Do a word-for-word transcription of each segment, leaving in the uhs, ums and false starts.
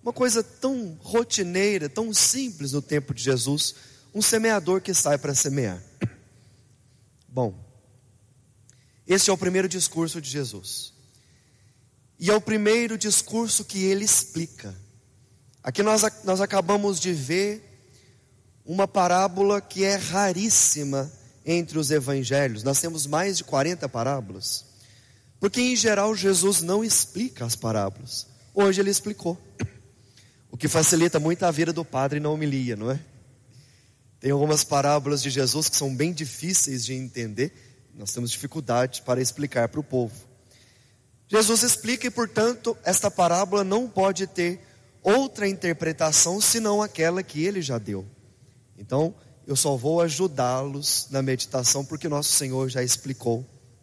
Uma coisa tão rotineira, tão simples no tempo de Jesus, um semeador que sai para semear. Bom, esse é o primeiro discurso de Jesus. E é o primeiro discurso que ele explica. Aqui nós, nós acabamos de ver uma parábola que é raríssima entre os evangelhos. Nós temos mais de quarenta parábolas. Porque em geral Jesus não explica as parábolas. Hoje ele explicou. O que facilita muito a vida do padre na homilia, não é? Tem algumas parábolas de Jesus que são bem difíceis de entender. Nós temos dificuldade para explicar para o povo. Jesus explica e, portanto, esta parábola não pode ter outra interpretação senão aquela que ele já deu. Então, eu só vou ajudá-los na meditação porque nosso Senhor já explicou.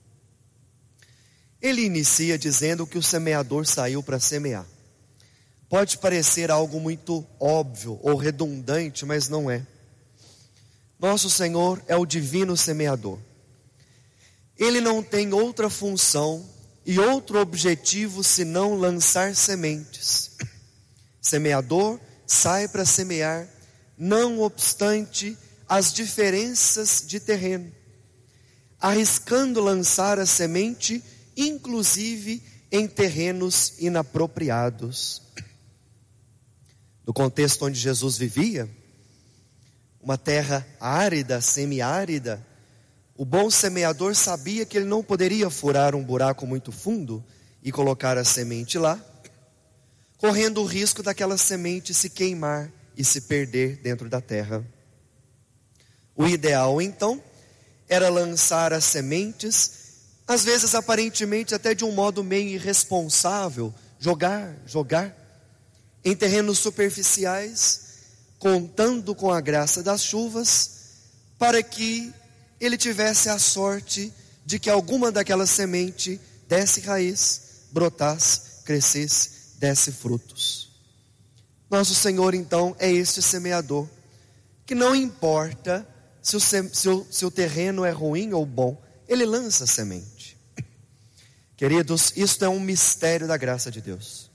Ele inicia dizendo que o semeador saiu para semear. Pode parecer algo muito óbvio ou redundante, mas não é. Nosso Senhor é o divino semeador. Ele não tem outra função e outro objetivo senão lançar sementes. Semeador sai para semear, não obstante as diferenças de terreno, arriscando lançar a semente, inclusive em terrenos inapropriados. No contexto onde Jesus vivia, uma terra árida, semiárida, o bom semeador sabia que ele não poderia furar um buraco muito fundo e colocar a semente lá, correndo o risco daquela semente se queimar e se perder dentro da terra. O ideal então era lançar as sementes, às vezes aparentemente até de um modo meio irresponsável, jogar, jogar em terrenos superficiais, contando com a graça das chuvas, para que ele tivesse a sorte de que alguma daquela semente desse raiz, brotasse, crescesse, desse frutos. Nosso Senhor então é este semeador, que não importa se o, se o, se o terreno é ruim ou bom, ele lança a semente. Queridos, isto é um mistério da graça de Deus.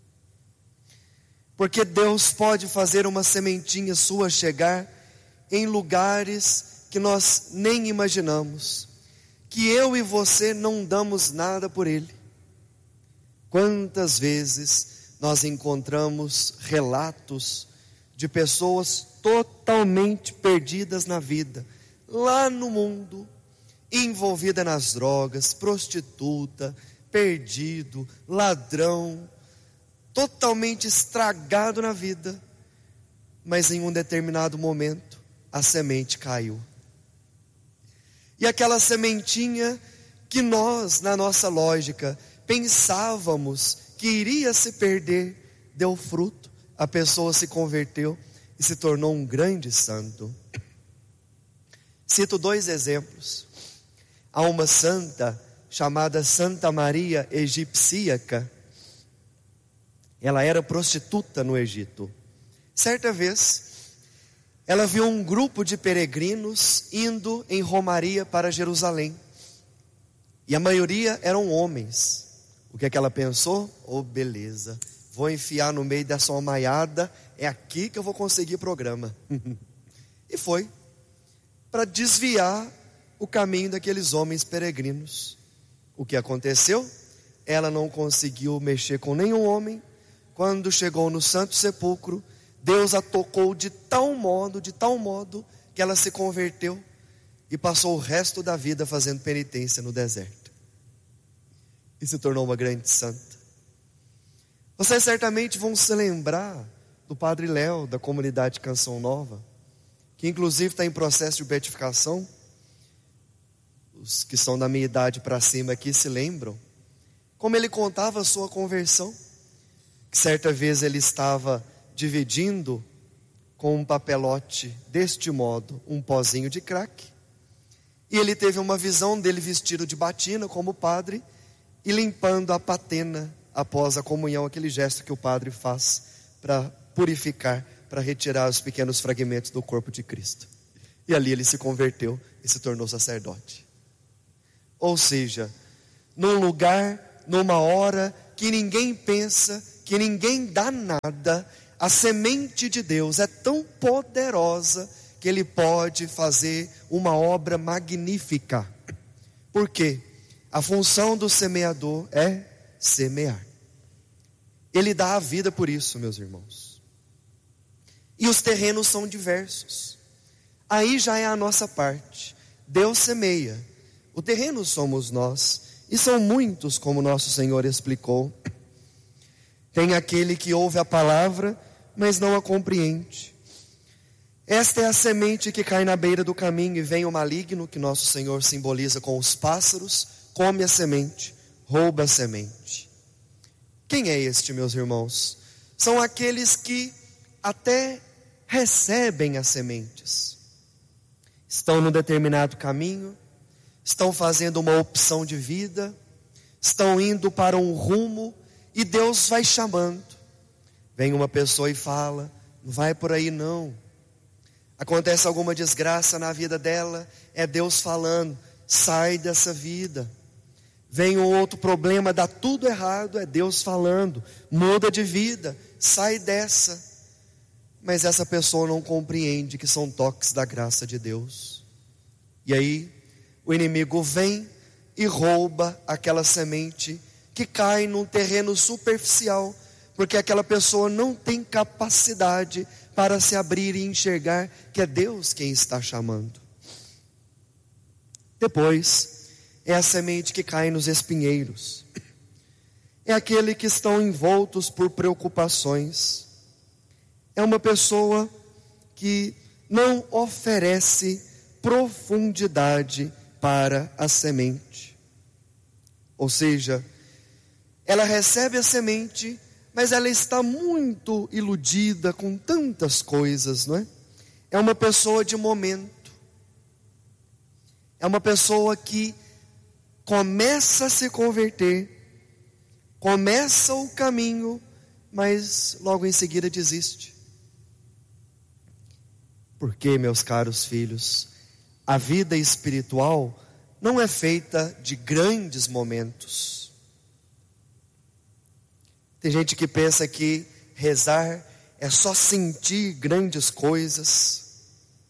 Porque Deus pode fazer uma sementinha sua chegar em lugares que nós nem imaginamos, que eu e você não damos nada por ele. Quantas vezes nós encontramos relatos de pessoas totalmente perdidas na vida, lá no mundo, envolvida nas drogas, prostituta, perdido, ladrão, totalmente estragado na vida, mas em um determinado momento a semente caiu. E aquela sementinha que nós, na nossa lógica, pensávamos que iria se perder, deu fruto, a pessoa se converteu e se tornou um grande santo. Cito dois exemplos. Há uma santa chamada Santa Maria Egipsíaca. Ela era prostituta no Egito. Certa vez, ela viu um grupo de peregrinos indo em romaria para Jerusalém. E a maioria eram homens. O que é que ela pensou? Oh, beleza, vou enfiar no meio dessa homaiada, é aqui que eu vou conseguir programa. E foi, para desviar o caminho daqueles homens peregrinos. O que aconteceu? Ela não conseguiu mexer com nenhum homem. Quando chegou no Santo Sepulcro, Deus a tocou de tal modo, de tal modo, que ela se converteu e passou o resto da vida fazendo penitência no deserto. E se tornou uma grande santa. Vocês certamente vão se lembrar do Padre Léo, da comunidade Canção Nova, que inclusive está em processo de beatificação. Os que são da minha idade para cima aqui se lembram como ele contava a sua conversão. Que certa vez ele estava dividindo com um papelote deste modo um pozinho de crack, e ele teve uma visão dele vestido de batina como padre e limpando a patena após a comunhão, aquele gesto que o padre faz para purificar, para retirar os pequenos fragmentos do corpo de Cristo. E ali ele se converteu e se tornou sacerdote. Ou seja, num lugar, numa hora que ninguém pensa que ninguém dá nada, a semente de Deus é tão poderosa que Ele pode fazer uma obra magnífica. Por quê? A função do semeador é semear. Ele dá a vida por isso, meus irmãos. E os terrenos são diversos. Aí já é a nossa parte. Deus semeia. O terreno somos nós. E são muitos, como nosso Senhor explicou. Tem aquele que ouve a palavra, mas não a compreende. Esta é a semente que cai na beira do caminho e vem o maligno, que nosso Senhor simboliza com os pássaros, come a semente, rouba a semente. Quem é este, meus irmãos? São aqueles que até recebem as sementes. Estão num determinado caminho, estão fazendo uma opção de vida, estão indo para um rumo e Deus vai chamando. Vem uma pessoa e fala: não vai por aí não. Acontece alguma desgraça na vida dela, é Deus falando: sai dessa vida. Vem um outro problema, dá tudo errado, é Deus falando: muda de vida, sai dessa. Mas essa pessoa não compreende que são toques da graça de Deus. E aí o inimigo vem e rouba aquela semente que cai num terreno superficial, porque aquela pessoa não tem capacidade para se abrir e enxergar que é Deus quem está chamando. Depois é a semente que cai nos espinheiros. É aquele que estão envoltos por preocupações. É uma pessoa que não oferece profundidade para a semente. Ou seja, ela recebe a semente, mas ela está muito iludida com tantas coisas, não é? É uma pessoa de momento. É uma pessoa que começa a se converter, começa o caminho, mas logo em seguida desiste. Porque, meus caros filhos, a vida espiritual não é feita de grandes momentos. Tem gente que pensa que rezar é só sentir grandes coisas,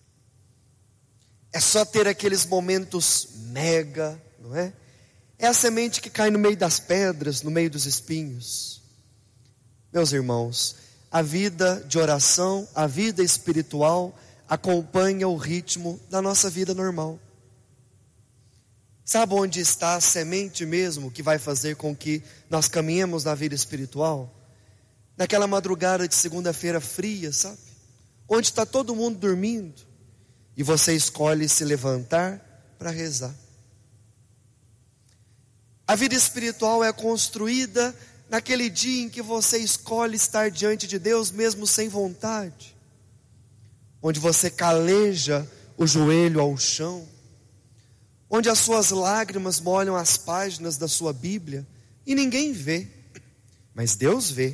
é só ter aqueles momentos mega, não é? É a semente que cai no meio das pedras, no meio dos espinhos. Meus irmãos, a vida de oração, a vida espiritual acompanha o ritmo da nossa vida normal. Sabe onde está a semente mesmo que vai fazer com que nós caminhemos na vida espiritual? Naquela madrugada de segunda-feira fria, sabe? Onde está todo mundo dormindo e você escolhe se levantar para rezar. A vida espiritual é construída naquele dia em que você escolhe estar diante de Deus mesmo sem vontade, onde você caleja o joelho ao chão, onde as suas lágrimas molham as páginas da sua Bíblia e ninguém vê, mas Deus vê.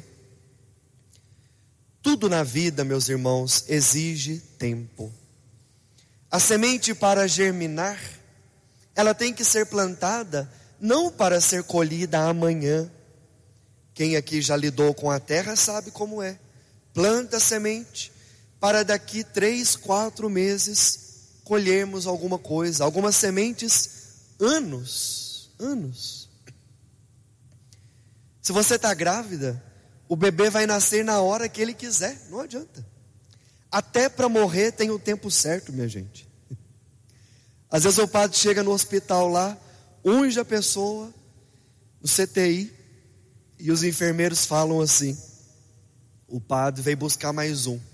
Tudo na vida, meus irmãos, exige tempo. A semente, para germinar, ela tem que ser plantada não para ser colhida amanhã. Quem aqui já lidou com a terra sabe como é. Planta a semente para daqui três, quatro meses colhermos alguma coisa. Algumas sementes, anos, anos. Se você está grávida, o bebê vai nascer na hora que ele quiser, não adianta. Até para morrer tem o tempo certo, minha gente. Às vezes o padre chega no hospital lá, unge a pessoa no C T I, e os enfermeiros falam assim: o padre veio buscar mais um.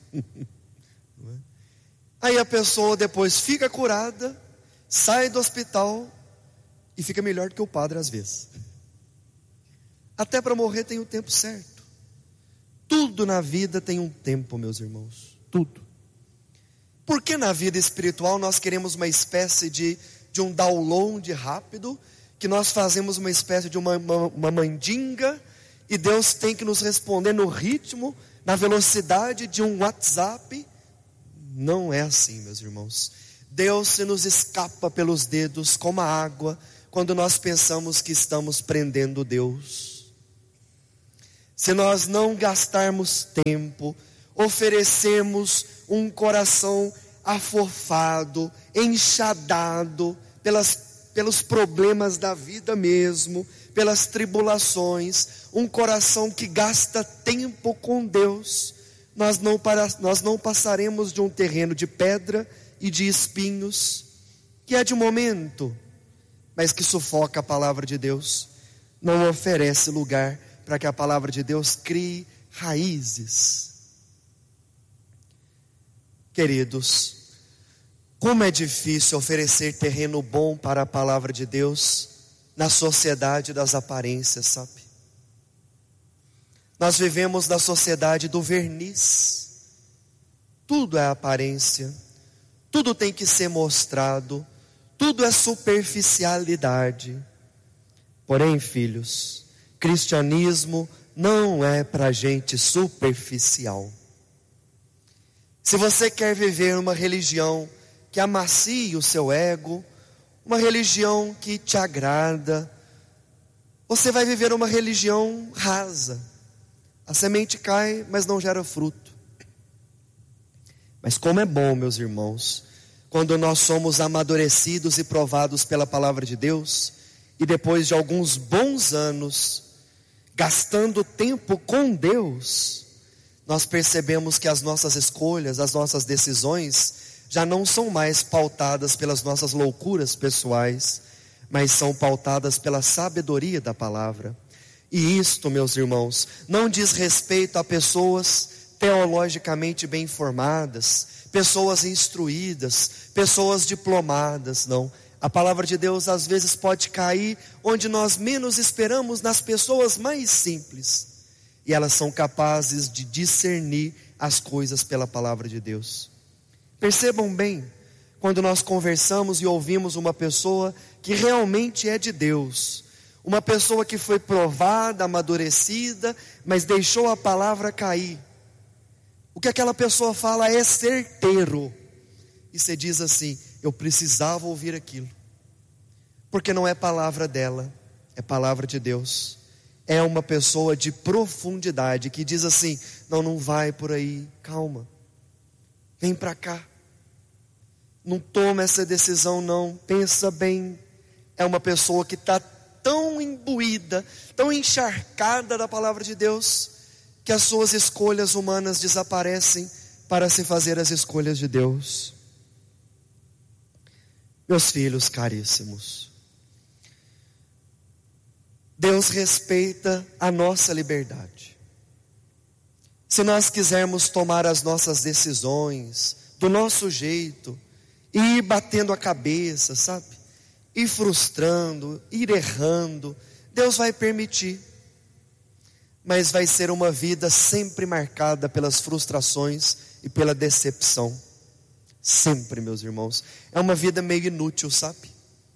Aí a pessoa depois fica curada, sai do hospital e fica melhor do que o padre às vezes. Até para morrer tem o tempo certo. Tudo na vida tem um tempo, meus irmãos. Tudo. Por que na vida espiritual nós queremos uma espécie de, de um download rápido, que nós fazemos uma espécie de uma, uma, uma mandinga, e Deus tem que nos responder no ritmo, na velocidade de um WhatsApp? Não é assim, meus irmãos. Deus se nos escapa pelos dedos como a água, quando nós pensamos que estamos prendendo Deus. se nós não gastarmos tempo, oferecermos um coração afofado, enxadado pelas, pelos problemas da vida mesmo, pelas tribulações, um coração que gasta tempo com Deus, nós não, para, nós não passaremos de um terreno de pedra e de espinhos, que é de momento, mas que sufoca a palavra de Deus, não oferece lugar para que a palavra de Deus crie raízes. Queridos, como é difícil oferecer terreno bom para a palavra de Deus na sociedade das aparências, sabe? Nós vivemos na sociedade do verniz. Tudo é aparência, tudo tem que ser mostrado, tudo é superficialidade. Porém, filhos, cristianismo não é para gente superficial. Se você quer viver uma religião que amacie o seu ego, uma religião que te agrada, você vai viver uma religião rasa. A semente cai, mas não gera fruto. Mas como é bom, meus irmãos, quando nós somos amadurecidos e provados pela palavra de Deus, e depois de alguns bons anos, gastando tempo com Deus, nós percebemos que as nossas escolhas, as nossas decisões, já não são mais pautadas pelas nossas loucuras pessoais, mas são pautadas pela sabedoria da palavra. E isto, meus irmãos, não diz respeito a pessoas teologicamente bem informadas, pessoas instruídas, pessoas diplomadas, não. A palavra de Deus às vezes pode cair onde nós menos esperamos, nas pessoas mais simples. E elas são capazes de discernir as coisas pela palavra de Deus. Percebam bem, quando nós conversamos e ouvimos uma pessoa que realmente é de Deus, uma pessoa que foi provada, amadurecida, mas deixou a palavra cair. O que aquela pessoa fala é certeiro. E você diz assim: eu precisava ouvir aquilo. Porque não é palavra dela, é palavra de Deus. É uma pessoa de profundidade, que diz assim: não, não vai por aí, calma. Vem para cá. Não toma essa decisão não, pensa bem. É uma pessoa que está tão imbuída, tão encharcada da palavra de Deus, que as suas escolhas humanas desaparecem para se fazer as escolhas de Deus. Meus filhos caríssimos, Deus respeita a nossa liberdade. Se nós quisermos tomar as nossas decisões do nosso jeito, e ir batendo a cabeça, sabe? Ir frustrando, ir errando, Deus vai permitir. Mas vai ser uma vida sempre marcada pelas frustrações e pela decepção. Sempre, meus irmãos. É uma vida meio inútil, sabe?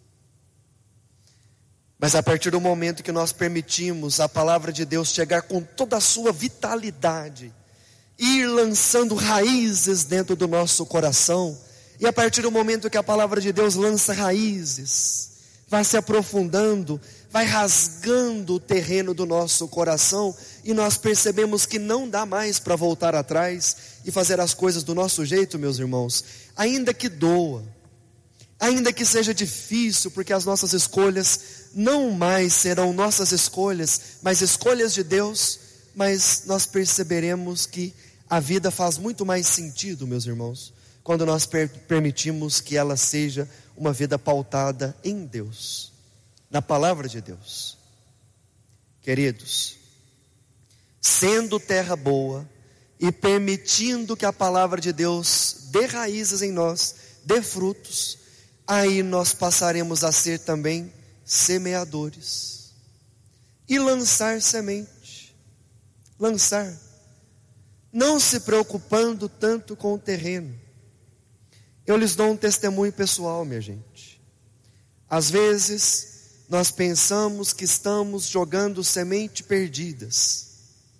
Mas a partir do momento que nós permitimos a palavra de Deus chegar com toda a sua vitalidade, ir lançando raízes dentro do nosso coração, e a partir do momento que a palavra de Deus lança raízes, vai se aprofundando, vai rasgando o terreno do nosso coração, e nós percebemos que não dá mais para voltar atrás e fazer as coisas do nosso jeito, meus irmãos. Ainda que doa, ainda que seja difícil, porque as nossas escolhas não mais serão nossas escolhas, mas escolhas de Deus, mas nós perceberemos que a vida faz muito mais sentido, meus irmãos, quando nós per- permitimos que ela seja uma vida pautada em Deus, na palavra de Deus. Queridos, sendo terra boa e permitindo que a palavra de Deus dê raízes em nós, dê frutos, aí nós passaremos a ser também semeadores e lançar semente, lançar, não se preocupando tanto com o terreno. Eu lhes dou um testemunho pessoal, minha gente. Às vezes, nós pensamos que estamos jogando semente perdidas.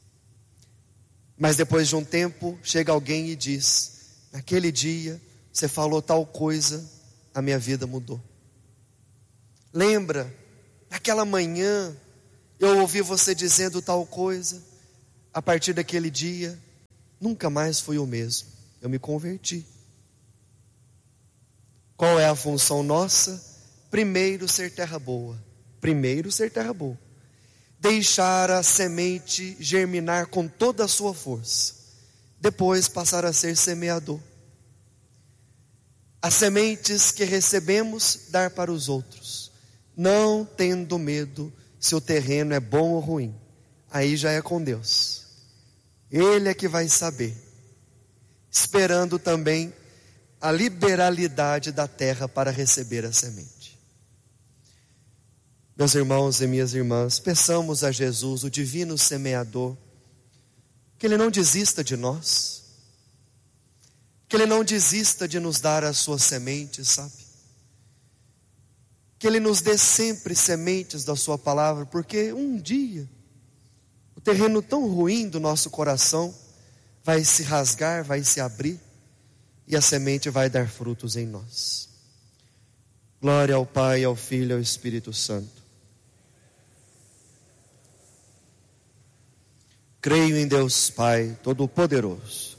Mas depois de um tempo, chega alguém e diz: naquele dia, você falou tal coisa, a minha vida mudou. Lembra, naquela manhã, eu ouvi você dizendo tal coisa, a partir daquele dia, nunca mais fui o mesmo. Eu me converti. Qual é a função nossa? Primeiro, ser terra boa. Primeiro, ser terra boa. Deixar a semente germinar com toda a sua força. Depois, passar a ser semeador. As sementes que recebemos, dar para os outros. Não tendo medo se o terreno é bom ou ruim. Aí já é com Deus. Ele é que vai saber. Esperando também a liberalidade da terra para receber a semente. Meus irmãos e minhas irmãs, peçamos a Jesus, o divino semeador, que Ele não desista de nós, que Ele não desista de nos dar as suas sementes, sabe? Que Ele nos dê sempre sementes da sua palavra, porque um dia, o terreno tão ruim do nosso coração vai se rasgar, vai se abrir, e a semente vai dar frutos em nós. Glória ao Pai, ao Filho e ao Espírito Santo. Creio em Deus Pai Todo-Poderoso,